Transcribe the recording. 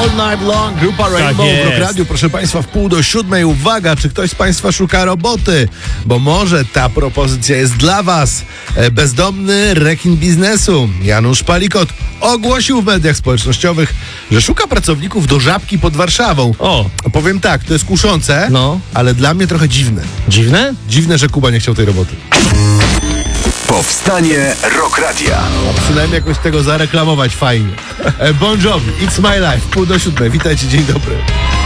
All Night Long, grupa Rainbow w Rock Radio. Proszę Państwa, w 6:30. Uwaga, czy ktoś z Państwa szuka roboty? Bo może ta propozycja jest dla Was. Bezdomny rekin biznesu Janusz Palikot ogłosił w mediach społecznościowych, że szuka pracowników do Żabki pod Warszawą. O, Powiem tak, to jest kuszące, No. ale dla mnie trochę dziwne. dziwne? Dziwne, że Kuba nie chciał tej roboty. Powstanie Rock Radia. Przynajmniej jakoś tego zareklamować fajnie. Bon Jovi, It's My Life, 6:30. Witajcie, dzień dobry.